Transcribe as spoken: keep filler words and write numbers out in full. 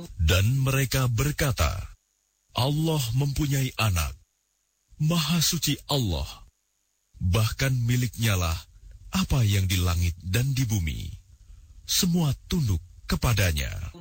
Dan mereka berkata, Allah mempunyai anak. Maha suci Allah. Bahkan miliknya lah apa yang di langit dan di bumi. Semua tunduk kepadanya.